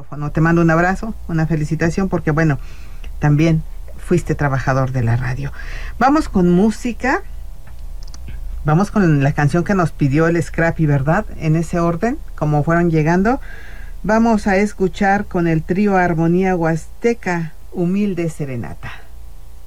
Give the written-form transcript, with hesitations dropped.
micrófono. Te mando un abrazo, una felicitación, porque bueno, también fuiste trabajador de la radio. Vamos con música. Vamos con la canción que nos pidió el Scrappy, ¿verdad? En ese orden, como fueron llegando. Vamos a escuchar con el trío Armonía Huasteca, Humilde Serenata.